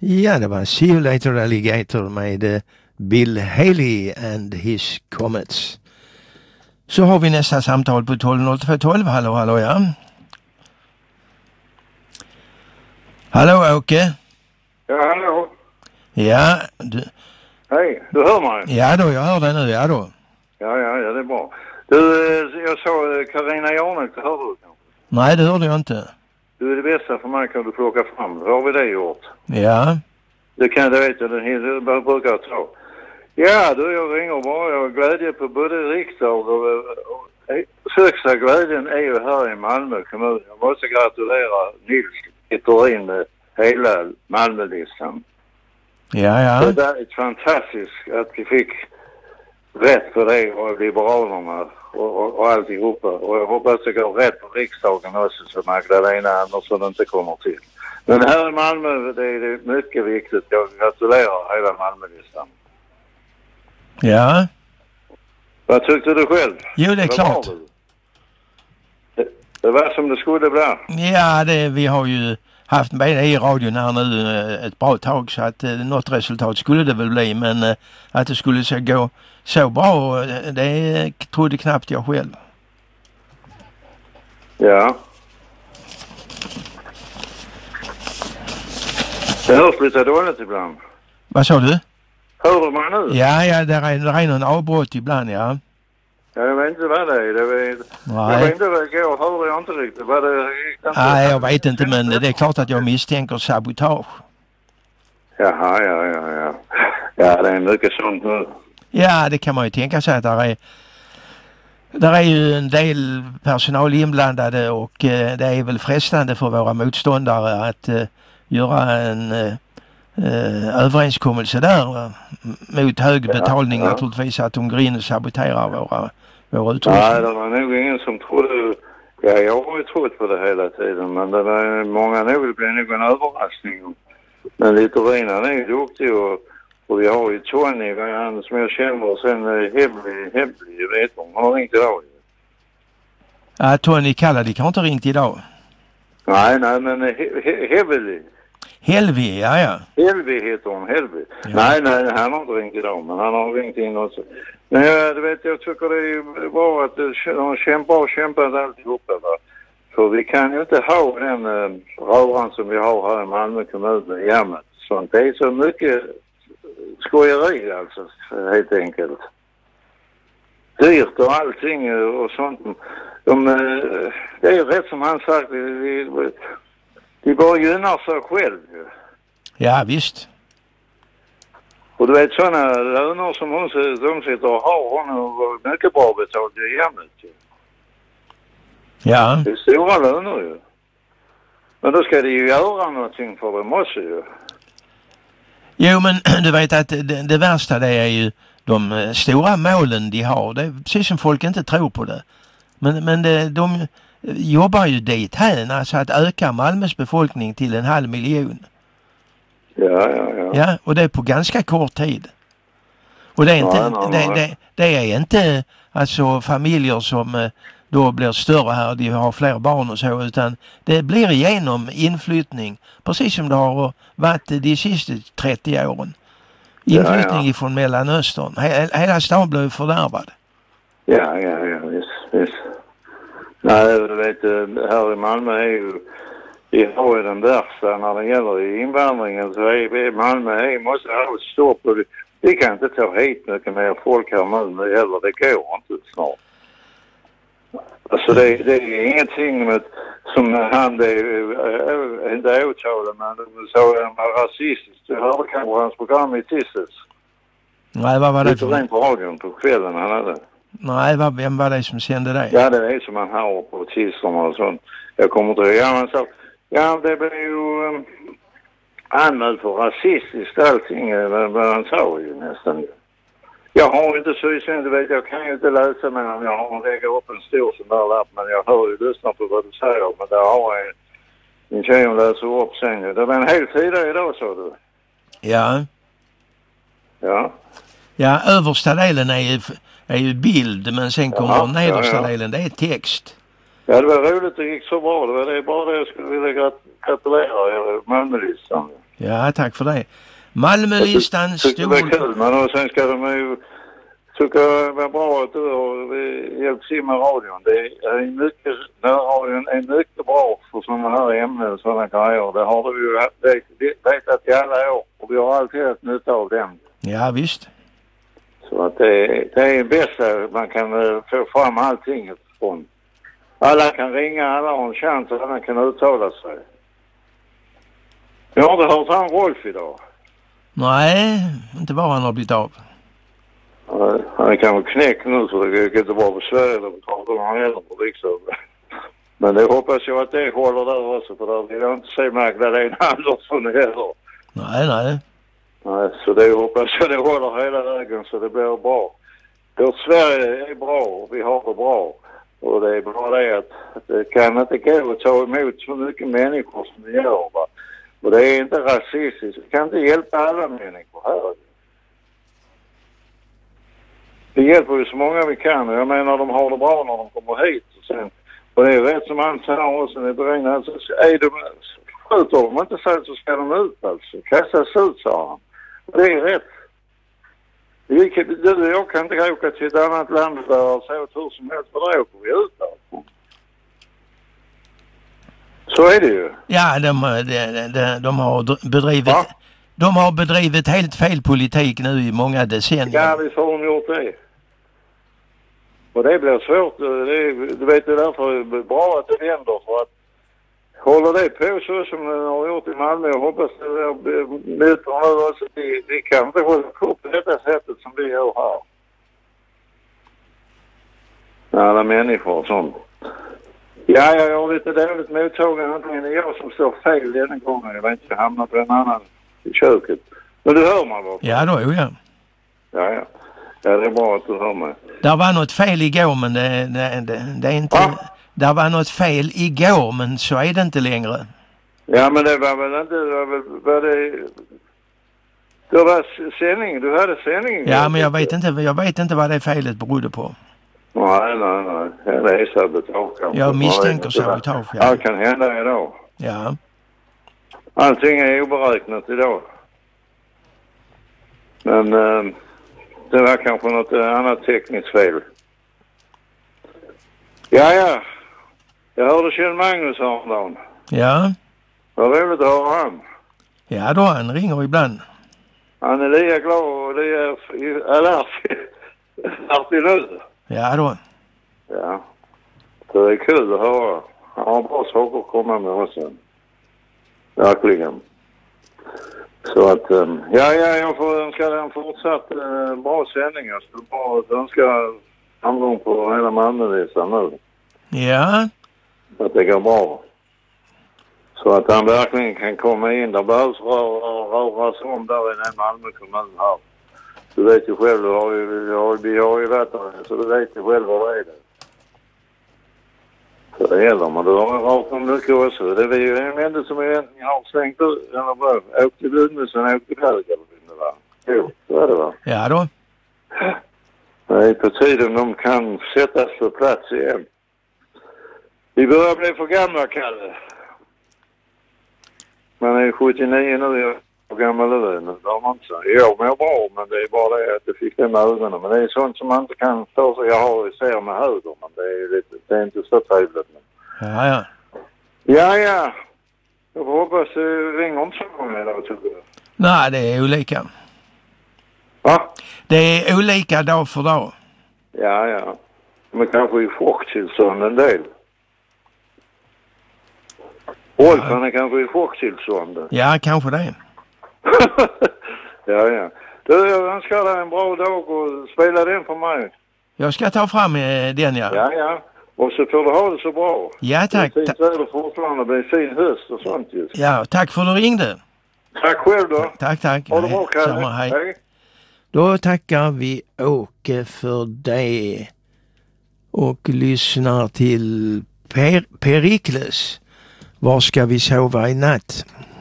Ja, det var See You Later Alligator med Bill Haley and his Comets. Så har vi nästa samtal på 120212. Hallå, ja. Hallå, Åke. Ja, hallå. Ja, du... Hej, du hör mig? Ja då, jag hör dig nu, ja då. Ja, det är bra. Du, jag sa Carina Jarnek, det hörde du kanske? Nej, det hörde jag inte. Du är det bästa för mig, kan du plocka fram. Vad har vi det gjort? Ja. Det kan jag veta, det brukar jag ta. Ja, du, jag ringer bara. Jag har glädje på både riksdag och högsta glädjen är ju här i Malmö kommun. Jag måste gratulera Nils Petterin med hela Malmölistan. Ja. Så det är fantastiskt att vi fick rätt för det och Liberalerna och alltihopa. Och jag hoppas det går rätt på riksdagen också så Magdalena Andersson inte kommer till. Men här i Malmö, det är mycket viktigt. Jag gratulerar hela Malmölistan. Ja. Vad tyckte du själv? Jo, det är klart. Det var som det skulle bli. Ja, vi har ju haft med det i radion här nu ett bra tag så att något resultat skulle det väl bli, men att det skulle gå så bra, det trodde knappt jag själv. Ja. Det hörs lite dåligt ibland. Vad sa du? Hör du mig nu? Ja, det är någon avbrott ibland, ja. Jag vet inte vad det är. Jag vet inte vad det går. Hörde jag inte riktigt. Nej, jag vet inte, men det är klart att jag misstänker sabotage. Jaha, ja. Ja, det är mycket sånt nu. Ja, det kan man ju tänka sig att där är ju en del personal inblandade och det är väl frestande för våra motståndare att göra en överenskommelse där mot hög betalning naturligtvis, att de går in och saboterar våra utrustning. Nej, det var nog ingen som trodde. Ja, jag har ju trott på det hela tiden, men det var många nog, det blev nog en överraskning. Men Littorin, han är ju duktig och vi har ju Tony, han som jag känner, och sen Hemlig, vet hon har ringt idag. Ja, Tony Kalladi har inte ringt idag. Nej, men Helvi, ja. Helvi heter hon, Helvi. Ja. Nej, han har inte ringt idag, men han har ringt in också. Men jag tycker det är bra att de kämpat alltihopa. Va? För vi kan ju inte ha den röran som vi har här i Malmö kommun i Jammet. Sånt, det är så mycket skojeri alltså, helt enkelt. Dyrt och allting och sånt. Det är ju rätt som han sagt, de bara gynnar sig själv. Ja, visst. Och du vet, sådana löner som de sitter och har, hon har mycket bra betalt i hemmet. Ja. Det är stora löner ju. Men då ska de ju göra någonting för dem också ju. Jo, men du vet att det värsta det är ju de stora målen de har. Det är precis som folk inte tror på det. Men de jobbar ju dit här, alltså att öka Malmös befolkning till 500 000. Ja, och det är på ganska kort tid. Och det är inte, det är inte alltså familjer som då blir större här, de har fler barn och så, utan det blir igenom inflyttning, precis som det har varit de sista 30 åren. Inflyttning ifrån Mellanöstern. Hela stan blev fördärvad. Ja, visst. Nej, du vet, här i Malmö är ju, vi har ju den värsta när det gäller invandringen, så är Malmö måste ha ett stopp. Vi kan inte ta hit mycket mer folk här nu heller, det går inte snart. Alltså det är ingenting med, som han det är inte åtalet, men så är han rasistisk. Du hörde kanske hans program i tisdags. Nej, vad var det för? Lite på radion på kvällen han hade. Nej, vem var det som kände det? Ja, det är som man har på tisdagen och sånt. Jag kommer inte ihåg. Ja, det blev ju anmäld för rasistiskt allting, vad han sa ju nästan. Jag har inte så, du vet, jag kan ju inte läsa, men jag har lägger upp en stor sån där lapp, men jag hör ju lyssna på vad du säger, men där har jag en tjej som läser upp sen. Det var en hel sida idag, sa du. Ja. Ja, översta delen är ju bild, men sen kommer nedersta delen, det är text. Ja, det var roligt, det gick så bra. Det var bara det jag skulle vilja gratulera Malmölistan. Ja, tack för det. Malmölistan stod... Det är kul, men sen ska de ju... Tycker det var bra att du har hjälpt till med radion. Radion är mycket bra för sådana här ämnen och sådana grejer. Det har du ju vetat i alla år. Och vi har alltid haft nytta av dem. Ja, visst. Så att det är bäst man kan få fram allting från. Alla kan ringa, alla har en chans och alla kan uttala sig. Jag har inte hört han Rolf idag. Nej, inte bara han har blivit av. Han kan väl knäcka nu så det går inte bra på Sverige eller på han heller på riksdagen. Men det hoppas jag att det håller där också, för där vill jag inte se Magdalena Andersson heller. Nej. Nej, så det hoppas jag det håller hela vägen så det blir bra. Vårt Sverige är bra och vi har det bra. Och det är bra det att det kan inte gå att ta emot så mycket människor som vi gör, va. Och det är inte rasistiskt. Vi kan inte hjälpa alla människor här. Vi hjälper ju så många vi kan. Jag menar, de har det bra när de kommer hit. Och det är rätt som han säger också. Det är alltså, skjuter de inte så ska de ut alltså. Kastas ut, sa han. Och det är rätt. Jag kan inte åka till ett annat land där och så tur som helst, för då åker vi ut där. Så är det ju. Ja, de har bedrivit... Ja. De har bedrivit helt fel politik nu i många decennier. Ja, visst har de gjort det. Och det blir svårt. Du vet, det är därför bra att det händer. För att håller det på så som de har gjort i Malmö, jag hoppas att det möter nu också. Vi kan inte hålla på detta sättet som vi gör här. Alla människor och sånt. Ja, jag har lite dåligt mottagande. Det är jag som står fel denna gången. Jag vet inte, jag hamnar på en annan i köket. Men du hör mig va? Ja, då är jag. Ja. Ja, det är bra att du hör mig. Där var något fel igår, men det är inte... Va? Där var något fel igår, men så är det inte längre. Ja, men det var väl inte... Det var sändning. Du hade sändning. Ja, men jag vet inte vad det felet berodde på. Nej. Det är sabotage. Jag misstänker sabotage, ja. Allt kan hända idag. Ja. Allting är oberäknat idag. Men det var kanske något annat tekniskt fel. Ja. Jag hörde Kjell Magnus häromdagen. Ja. Vad roligt att höra han. Ja då, han ringer ibland. Han är lika glad och alert nu. Ja då. Ja. Så det är kul att höra. Han har bra saker att komma med också. Verkligen. Så att, jag får önska en fortsatt bra sändning. Jag skulle bara önska framgång på hela Malmölistan nu. Ja. Att det går bra. Så att han verkligen kan komma in. Det behövs röras om där i den Malmö kommun här. Du vet ju själv, vi har ju varit där, så du vet ju själv vad det är. Så det gäller, men du har rakt om mycket också. Det är ju en enda som egentligen har slängt ut, eller åkt till Lund, sen åkt till hög, eller vad? Jo, så är det va? Ja då. Det är på tiden de kan sättas på plats igen. Vi börjar bli för gamla, Kalle. Man är 79 nu, och gammal lönen. Det har man inte sagt. Jag mår bra, men det är bara det att det fick det med ögonen. Men det är sånt som man inte kan stå så. Jag har ju ser med höger, men det är inte så trevligt. Ja. Ja. Jag hoppas det ringer inte så många idag, tycker du. Nej, det är olika. Va? Det är olika dag för dag. Ja. Men kanske i chocktillstånd en del. Rolf, han är kanske i chocktillstånd. Ja, kanske det. Ja. Du, jag önskar dig en bra dag och spela den för mig. Jag ska ta fram den, ja. Ja. Och så får du ha det så bra. Ja, tack. Det är fint väder fortfarande. Det blir fin höst och sånt just. Ja, tack för att du ringde. Tack själv då. Tack. Ha det bra, Kalle. Samma, hej. Då tackar vi Åke för det. Och lyssnar till Perikles. Var ska vi sova i natt?